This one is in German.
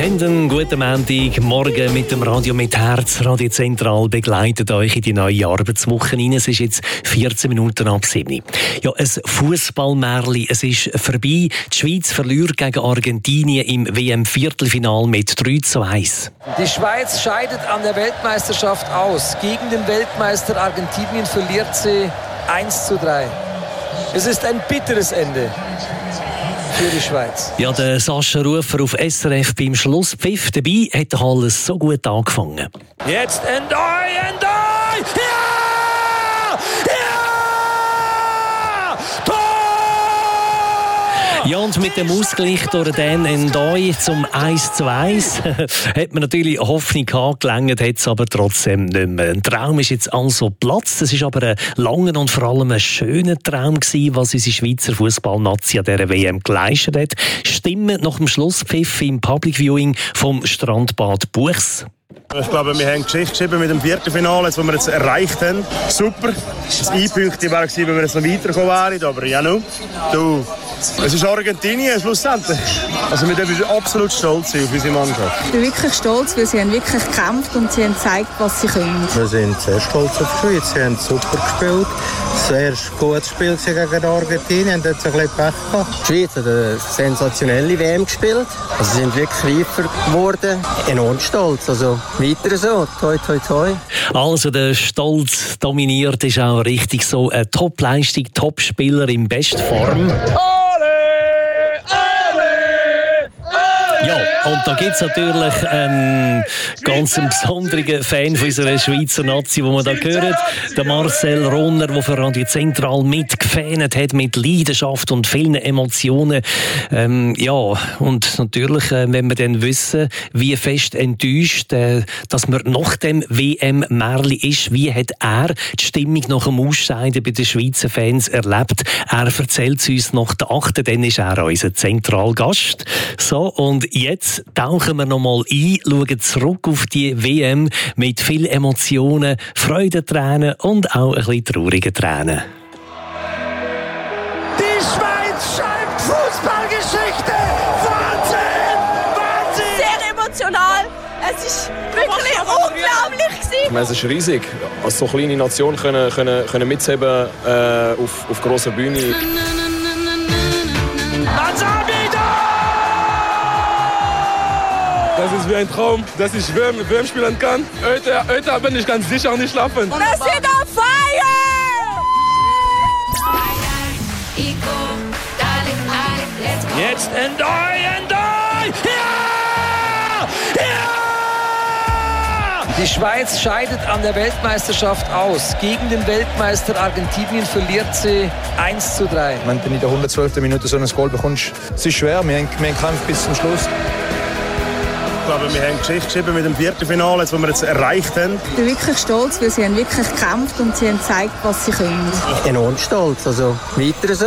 Einen guten Montagmorgen mit dem Radio mit Herz. Radio Zentral begleitet euch in die neue Arbeitswoche hinein. Es ist jetzt 14 Minuten ab 7. Ja, ein Fußballmärli. Es ist vorbei. Die Schweiz verliert gegen Argentinien im WM-Viertelfinal mit 3:1. Die Schweiz scheidet an der Weltmeisterschaft aus. Gegen den Weltmeister Argentinien verliert sie 1:3. Es ist ein bitteres Ende für die Schweiz. Ja, der Sascha Rufer auf SRF beim Schlusspfiff. Dabei hat alles so gut angefangen. Jetzt Endoi! Ja! Ja! Tor! Ja, und mit dem Ausgleich durch den Endoi zum 1:1 hat man natürlich Hoffnung gehabt, gelangt hat es aber trotzdem nicht mehr. Ein Traum ist jetzt also Platz. Es ist aber ein langer und vor allem ein schöner Traum gewesen, was unsere Schweizer Fußballnazi an dieser WM geleistet hat. Stimmen nach dem Schlusspfiff im Public Viewing vom Strandbad Buchs. Ich glaube, wir haben Geschichte geschrieben mit dem Viertelfinale, das wir jetzt erreicht haben. Super. Das Einpünktchen wäre gewesen, wenn wir jetzt noch weitergekommen wären. Aber ja, nun. Es ist Argentinien schlussendlich. Also wir dürfen absolut stolz sein auf unsere Mannschaft. Ich bin wirklich stolz, weil sie haben wirklich gekämpft und sie haben gezeigt, was sie können. Wir sind sehr stolz auf die Schweiz. Sie haben super gespielt. Sehr gutes Spiel gegen Argentinien. Da hat es ein bisschen Pech gehabt. Die Schweiz hat eine sensationelle WM gespielt. Also sie sind wirklich reifer geworden. Enorm stolz. Also weiter so. Toi, toi, toi. Also der Stolz dominiert, ist auch richtig so. Eine Top-Leistung, Top-Spieler in Bestform. Ja, und da gibt es natürlich einen ganz besonderen Fan von unserer Schweizer Nazi, den wir da hören. Der Marcel Ronner, der für Radio Zentral mitgefähnet hat, mit Leidenschaft und vielen Emotionen. Ja, und natürlich, wenn wir dann wissen, wie fest enttäuscht, dass man nach dem WM-Märli ist, wie hat er die Stimmung nach dem Ausscheiden bei den Schweizer Fans erlebt. Er erzählt es uns nach der 8. Dann ist er unser Zentralgast. So, und jetzt tauchen wir noch mal ein, schauen zurück auf die WM mit vielen Emotionen, Freudentränen und auch ein bisschen traurigen Tränen. Die Schweiz schreibt Fußballgeschichte! Wahnsinn! Wahnsinn! Sehr emotional. Es ist wirklich unglaublich gewesen. Ich meine, es ist riesig, als so kleine Nation können mitheben auf grosser Bühne. Das ist wie ein Traum, dass ich WM spielen kann. Heute bin ich ganz sicher nicht schlafen. Das wird auf Feier! Jetzt Endoi! Ja! Ja! Die Schweiz scheidet an der Weltmeisterschaft aus. Gegen den Weltmeister Argentinien verliert sie 1:3. Wenn du in der 112. Minute so ein Goal bekommst, es ist schwer. Wir haben gekämpft bis zum Schluss. Ich glaube, wir haben Geschichte geschrieben mit dem Viertelfinale, das wir jetzt erreicht haben. Ich bin wirklich stolz, weil sie haben wirklich gekämpft und sie haben gezeigt, was sie können. Enorm stolz. Also weiter so.